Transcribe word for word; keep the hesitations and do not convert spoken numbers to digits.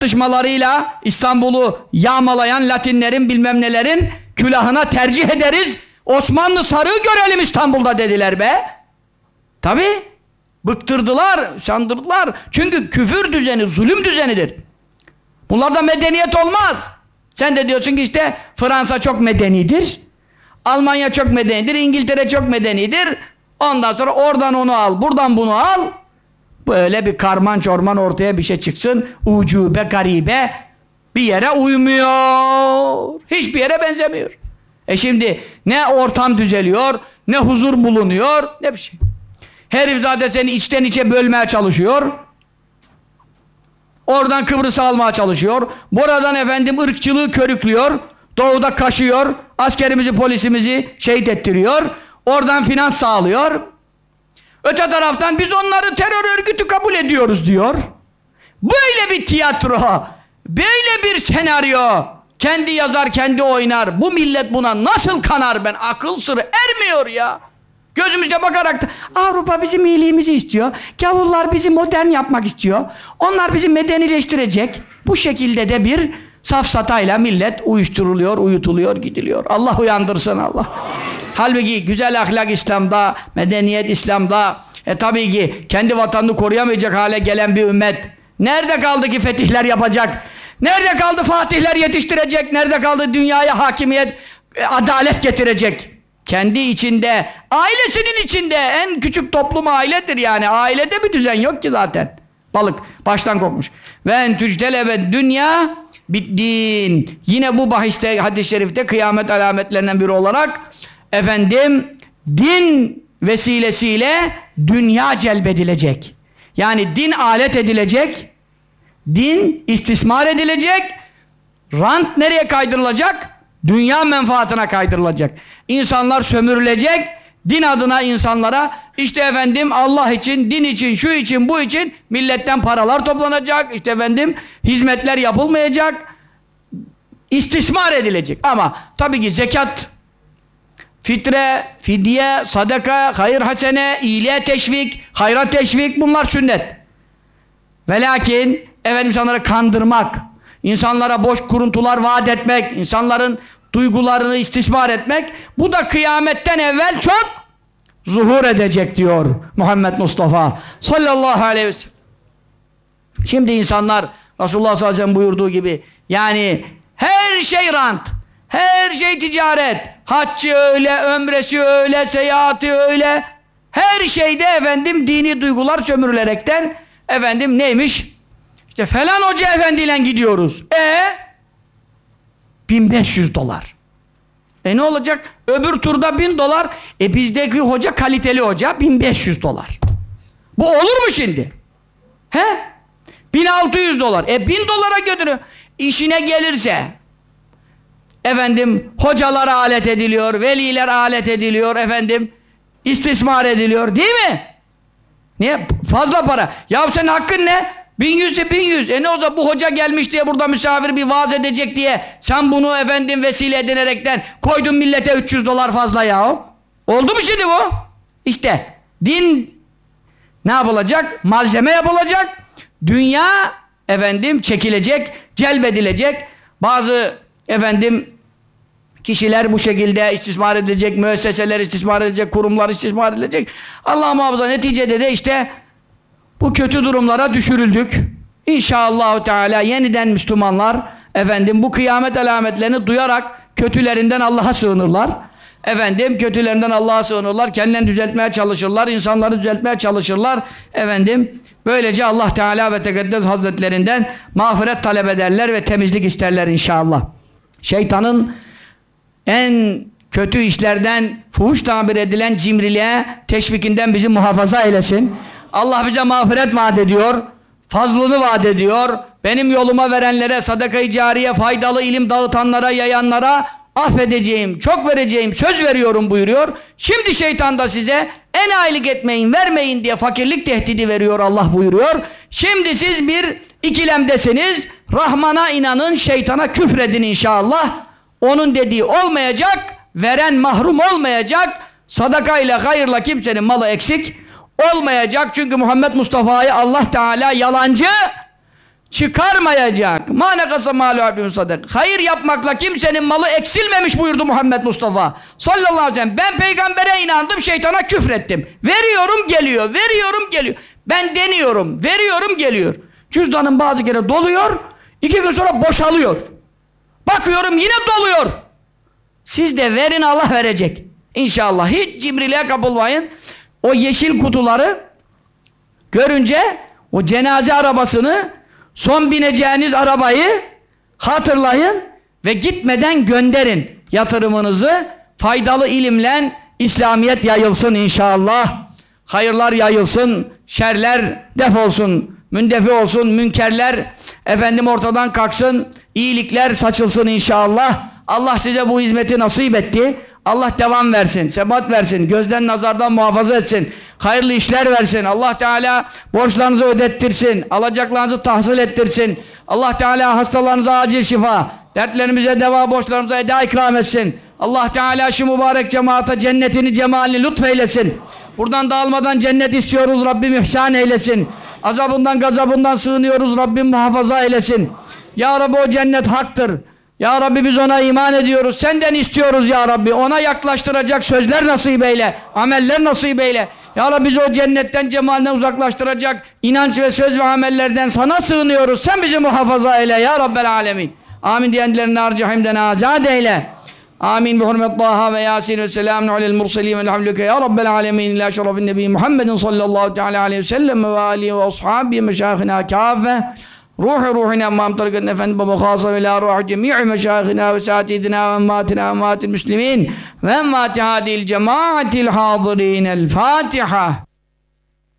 tartışmalarıyla İstanbul'u yağmalayan Latinlerin bilmem nelerin külahına tercih ederiz. Osmanlı sarığı görelim İstanbul'da dediler be. Tabi bıktırdılar, sandırdılar. Çünkü küfür düzeni, zulüm düzenidir. Bunlarda medeniyet olmaz. Sen de diyorsun ki işte Fransa çok medenidir. Almanya çok medenidir, İngiltere çok medenidir. Ondan sonra oradan onu al, buradan bunu al. Böyle bir karman çorman ortaya bir şey çıksın. Ucube, garibe bir yere uymuyor. Hiçbir yere benzemiyor. E şimdi ne ortam düzeliyor, ne huzur bulunuyor, ne bir şey. Herif zaten seni içten içe bölmeye çalışıyor. Oradan Kıbrıs'ı almaya çalışıyor. Buradan efendim ırkçılığı körüklüyor. Doğuda kaşıyor. Askerimizi, polisimizi şehit ettiriyor. Oradan finans sağlıyor. Öte taraftan biz onları terör örgütü kabul ediyoruz diyor. Böyle bir tiyatro, böyle bir senaryo. Kendi yazar, kendi oynar. Bu millet buna nasıl kanar ben? Akıl sırrı ermiyor ya. Gözümüze bakarak da Avrupa bizim iyiliğimizi istiyor. Gavullar bizi modern yapmak istiyor. Onlar bizi medenileştirecek. Bu şekilde de bir safsatayla millet uyuşturuluyor, uyutuluyor, gidiliyor. Allah uyandırsın Allah. Halbuki güzel ahlak İslam'da, medeniyet İslam'da, e tabii ki kendi vatanını koruyamayacak hale gelen bir ümmet. Nerede kaldı ki fetihler yapacak? Nerede kaldı fatihler yetiştirecek? Nerede kaldı dünyaya hakimiyet, e, adalet getirecek? Kendi içinde, ailesinin içinde, en küçük toplum ailedir yani. Ailede bir düzen yok ki zaten. Balık baştan kopmuş. Ve en tücdelebe dünya biddin. Yine bu bahiste hadis-i şerifte kıyamet alametlerinden biri olarak efendim din vesilesiyle dünya celbedilecek. Yani din alet edilecek, din istismar edilecek, rant nereye kaydırılacak? Dünya menfaatine kaydırılacak. İnsanlar sömürülecek, din adına insanlara işte efendim Allah için, din için, şu için, bu için milletten paralar toplanacak, işte efendim hizmetler yapılmayacak, istismar edilecek. Ama tabii ki zekat, fitre, fidye, sadaka, hayır hasene, iyiliğe teşvik, hayra teşvik, bunlar sünnet. Ve lakin efendim insanları kandırmak, insanlara boş kuruntular vaat etmek, insanların duygularını istismar etmek, bu da kıyametten evvel çok zuhur edecek diyor Muhammed Mustafa sallallahu aleyhi ve sellem. Şimdi insanlar Resulullah sallallahu aleyhi ve sellem buyurduğu gibi yani her şey rant, her şey ticaret, haccı öyle, ömresi öyle, seyahati öyle, her şeyde efendim dini duygular sömürülerekten efendim neymiş? İşte falan hoca efendiyle gidiyoruz. E bin beş yüz dolar. E ne olacak? Öbür turda bin dolar. E bizdeki hoca kaliteli hoca bin beş yüz dolar. Bu olur mu şimdi? He? bin altı yüz dolar. E bin dolara götürüyor. İşine gelirse efendim hocalar alet ediliyor, veliler alet ediliyor, efendim istismar ediliyor, değil mi? Niye? Fazla para. Ya senin hakkın ne? bin yüzse bin yüz. E ne olacak bu hoca gelmiş diye burada misafir bir vaaz edecek diye sen bunu efendim vesile edinerekten koydun millete üç yüz dolar fazla ya. Oldu mu şimdi bu? İşte din ne yapılacak? Malzeme yapılacak. Dünya efendim çekilecek, celbedilecek. Bazı efendim kişiler bu şekilde istismar edilecek, müesseseler istismar edilecek, kurumlar istismar edilecek. Allah muhafaza, neticede de işte bu kötü durumlara düşürüldük. İnşallah Teala yeniden Müslümanlar efendim bu kıyamet alametlerini duyarak kötülerinden Allah'a sığınırlar. Efendim kötülerinden Allah'a sığınırlar. Kendilerini düzeltmeye çalışırlar. İnsanları düzeltmeye çalışırlar. Efendim böylece Allah Teala ve Tekaddes Hazretlerinden mağfiret talep ederler ve temizlik isterler inşallah. Şeytanın en kötü işlerden fuhuş tabir edilen cimriliğe teşvikinden bizi muhafaza eylesin. Allah bize mağfiret vaat ediyor, fazlını vaat ediyor. Benim yoluma verenlere, sadaka-i cariye, faydalı ilim dağıtanlara, yayanlara affedeceğim, çok vereceğim, söz veriyorum buyuruyor. Şimdi şeytan da size enayilik etmeyin, vermeyin diye fakirlik tehdidi veriyor Allah buyuruyor. Şimdi siz bir ikilemdesiniz. Rahman'a inanın, şeytana küfredin inşallah. Onun dediği olmayacak, veren mahrum olmayacak. Sadakayla, hayırla kimsenin malı eksik olmayacak. Çünkü Muhammed Mustafa'yı Allah Teala yalancı, çıkarmayacak. Ma nekasa malu abdün sadak. Hayır yapmakla kimsenin malı eksilmemiş buyurdu Muhammed Mustafa sallallahu aleyhi ve sellem. Ben peygambere inandım, şeytana küfrettim. Veriyorum geliyor, veriyorum geliyor. Ben deniyorum, veriyorum geliyor. Cüzdanım bazı kere doluyor, iki gün sonra boşalıyor. Bakıyorum yine doluyor. Siz de verin, Allah verecek. İnşallah. Hiç cimriliğe kapılmayın. O yeşil kutuları görünce o cenaze arabasını, son bineceğiniz arabayı hatırlayın ve gitmeden gönderin yatırımınızı. Faydalı ilimle İslamiyet yayılsın inşallah. Hayırlar yayılsın, şerler defolsun, mündefi olsun, münkerler efendim ortadan kalksın, iyilikler saçılsın inşallah. Allah size bu hizmeti nasip etti. Allah devam versin, sebat versin, gözden nazardan muhafaza etsin, hayırlı işler versin. Allah Teala borçlarınızı ödettirsin, alacaklarınızı tahsil ettirsin. Allah Teala hastalarınıza acil şifa, dertlerimize deva, borçlarımıza eda ikram etsin. Allah Teala şu mübarek cemaate cennetini, cemalini lütfeylesin. Buradan dağılmadan cennet istiyoruz, Rabbim ihsan eylesin. Azabından, gazabından sığınıyoruz, Rabbim muhafaza eylesin. Ya Rabbi o cennet haktır. Ya Rabbi biz ona iman ediyoruz. Senden istiyoruz ya Rabbi. Ona yaklaştıracak sözler nasip eyle. Ameller nasip eyle. Ya Rabbi bizi o cennetten, cemalinden uzaklaştıracak inanç ve söz ve amellerden sana sığınıyoruz. Sen bizi muhafaza eyle ya Rabbel alemin. Amin diyenlerin nar cehimden azad eyle. Amin bi hurmet Taha ve Yasin ve selamun alel murselin ve elhamdülillah ya Rabbel alemin ila şerefin nebi Muhammedin sallallahu teala aleyhi ve sellem ve alihi ve ashabihi meşâhına kâfe. Ruhu ruhina emam tarikatın efendim baba khasa ve la ruhu cemi'i meşâhına ve satidina ve emmatina ve emmatil müslimin ve emmati hadil cemaatil hâzirînel Fatiha.